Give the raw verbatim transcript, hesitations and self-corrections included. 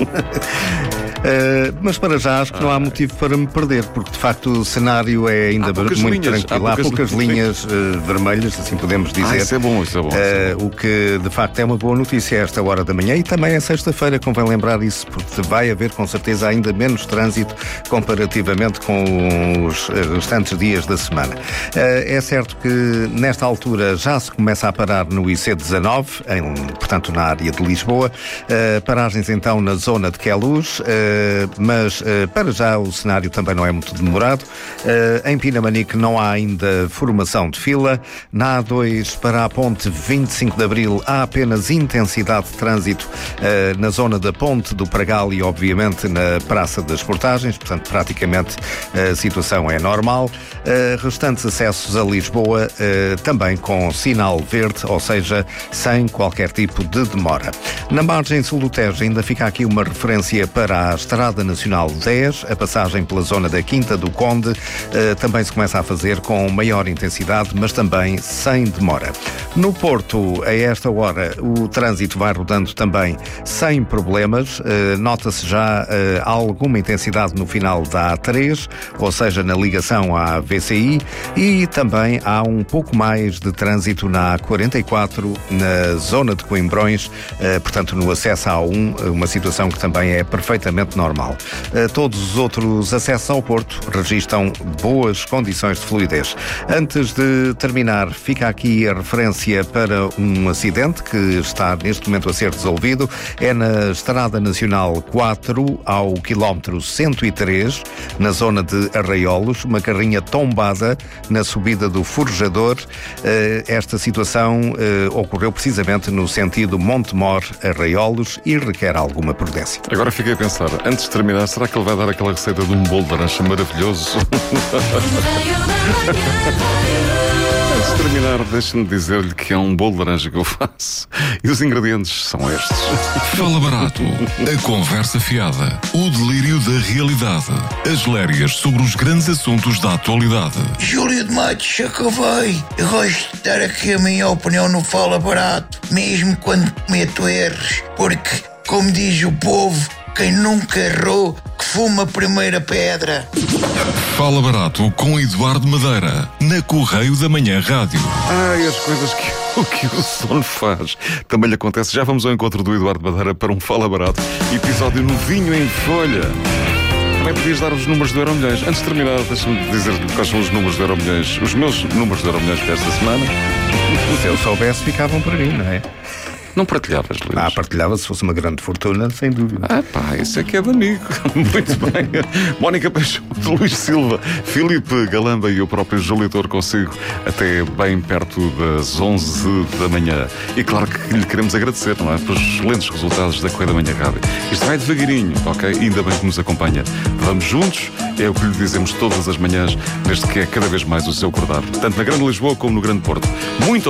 Uh, mas para já acho que não há motivo para me perder, porque de facto o cenário é ainda muito linhas, tranquilo. Há poucas, há poucas linhas uh, vermelhas, assim podemos dizer. Ah, isso é bom, isso é bom. Uh, é bom. O que de facto é uma boa notícia a esta hora da manhã, e também é sexta-feira, convém lembrar isso, porque vai haver com certeza ainda menos trânsito comparativamente com os restantes dias da semana. Uh, é certo que nesta altura já se começa a parar no I C dezanove, em, portanto na área de Lisboa. Uh, paragens então na zona de Queluz. Uh, mas uh, para já o cenário também não é muito demorado. Uh, em Pinamanique não há ainda formação de fila. Na A dois para a ponte vinte e cinco de Abril há apenas intensidade de trânsito uh, na zona da ponte do Pragal e obviamente na Praça das Portagens, portanto praticamente a situação é normal. Uh, restantes acessos a Lisboa uh, também com sinal verde, ou seja, sem qualquer tipo de demora. Na margem sul do Tejo ainda fica aqui uma referência para a Estrada Nacional dez, a passagem pela zona da Quinta do Conde eh, também se começa a fazer com maior intensidade, mas também sem demora. No Porto, a esta hora, o trânsito vai rodando também sem problemas. Eh, nota-se já eh, alguma intensidade no final da A três, ou seja, na ligação à V C I, e também há um pouco mais de trânsito na A quarenta e quatro, na zona de Coimbrões, eh, portanto no acesso à A um, uma situação que também é perfeitamente normal. Todos os outros acessos ao Porto registram boas condições de fluidez. Antes de terminar, fica aqui a referência para um acidente que está neste momento a ser resolvido. É na Estrada Nacional quatro, ao quilómetro cento e três, na zona de Arraiolos, uma carrinha tombada na subida do Forjador. Esta situação ocorreu precisamente no sentido Montemor-Arraiolos e requer alguma prudência. Agora fiquei a pensar, antes de terminar, será que ele vai dar aquela receita de um bolo de laranja maravilhoso? Antes de terminar, deixe-me dizer-lhe que é um bolo de laranja que eu faço e os ingredientes são estes. Fala Barato, a conversa fiada, o delírio da realidade, as lérias sobre os grandes assuntos da atualidade. Júlio de Matos Chacavei, eu gosto de dar aqui a minha opinião no Fala Barato, mesmo quando cometo erros, porque, como diz o povo, quem nunca errou, que fuma a primeira pedra. Fala Barato com Eduardo Madeira, na Correio da Manhã Rádio. Ai, as coisas que, o que o sono faz. Também lhe acontece. Já vamos ao encontro do Eduardo Madeira para um Fala Barato, episódio novinho em folha. Também podias dar os números do Euromilhões. Antes de terminar, deixa-me dizer-lhe quais são os números do Euromilhões, os meus números do Euromilhões para esta semana. Se eu soubesse, ficavam por aí, não é? Não partilhavas, Luís? Ah, partilhava se fosse uma grande fortuna, sem dúvida. Ah pá, isso é que é de amigo. Muito bem. Mónica Peixoto, Luís Silva, Filipe Galamba e eu próprio Júlio Touro consigo até bem perto das onze da manhã. E claro que lhe queremos agradecer, não é? Pelos excelentes resultados da Correio da Manhã Rádio. Isto vai devagarinho, ok? Ainda bem que nos acompanha. Vamos juntos, é o que lhe dizemos todas as manhãs, desde que é cada vez mais o seu acordar. Tanto na Grande Lisboa como no Grande Porto. Muito